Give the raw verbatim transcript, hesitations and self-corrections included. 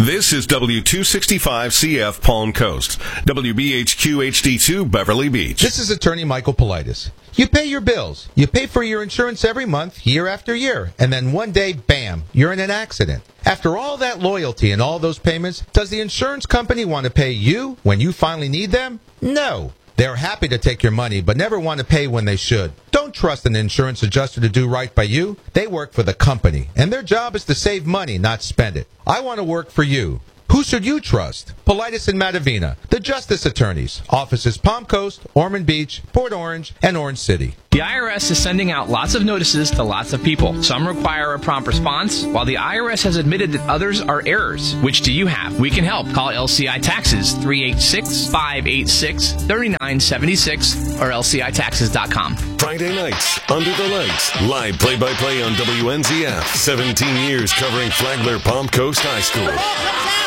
This is W two sixty-five C F Palm Coast, W B H Q H D two Beverly Beach. This is attorney Michael Politis. You pay your bills. You pay for your insurance every month, year after year. And then one day, bam, you're in an accident. After all that loyalty and all those payments, does the insurance company want to pay you when you finally need them? No. They're happy to take your money, but never want to pay when they should. Don't trust an insurance adjuster to do right by you. They work for the company, and their job is to save money, not spend it. I want to work for you. Who should you trust? Politis and Matavina, the Justice Attorneys. Offices Palm Coast, Ormond Beach, Port Orange, and Orange City. The I R S is sending out lots of notices to lots of people. Some require a prompt response, while the I R S has admitted that others are errors. Which do you have? We can help. Call L C I Taxes, three eight six, five eight six, three nine seven six, or L C I taxes dot com. Friday nights, Under the Lights. Live play-by-play on W N Z F. seventeen years covering Flagler Palm Coast High School.